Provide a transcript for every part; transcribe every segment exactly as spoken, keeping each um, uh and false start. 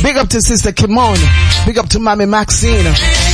Big up to Sister Kimon. Big up to Mommy Maxine.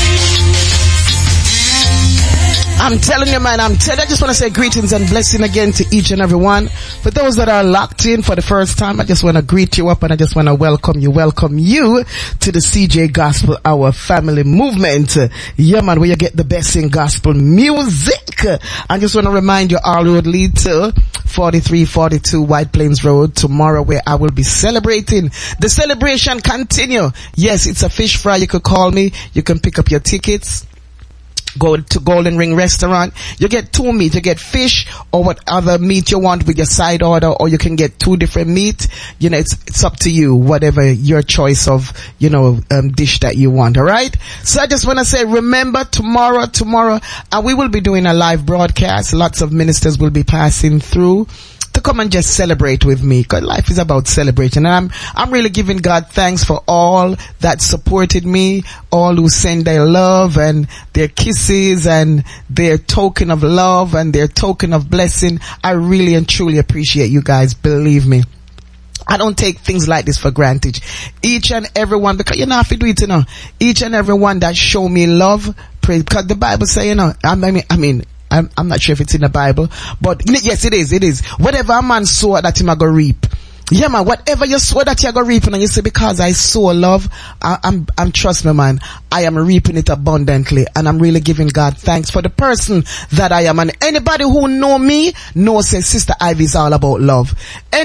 I'm telling you, man, I'm telling you, I just want to say greetings and blessing again to each and every one. For those that are locked in for the first time, I just want to greet you up and I just want to welcome you, welcome you to the C J Gospel Hour Family Movement. Yeah, man, where you get the best in gospel music. I just want to remind you, all road lead to forty-three forty-two White Plains Road tomorrow, where I will be celebrating. The celebration continue. Yes, it's a fish fry. You could call me. You can pick up your tickets. Go to Golden Ring Restaurant. You get two meat. You get fish or what other meat you want with your side order, or you can get two different meat. You know, it's, it's up to you, whatever your choice of, you know, um, dish that you want. All right. So I just want to say, remember tomorrow, tomorrow, and we will be doing a live broadcast. Lots of ministers will be passing through to come and just celebrate with me, because life is about celebration. And I'm, I'm really giving God thanks for all that supported me, all who send their love and their kisses and their token of love and their token of blessing. I really and truly appreciate you guys. Believe me. I don't take things like this for granted. Each and every one, because you know how to do it, you know. Each and every one that show me love, praise, because the Bible say, you know, I mean, I mean, I'm, I'm not sure if it's in the Bible, but yes, it is, it is. Whatever a man sow, that him a go reap. Yeah, man, whatever you sow, that you go reaping, and you say, because I sow love, I, I'm, I'm, trust me, man, I am reaping it abundantly, and I'm really giving God thanks for the person that I am. And anybody who know me knows that Sister Ivy is all about love.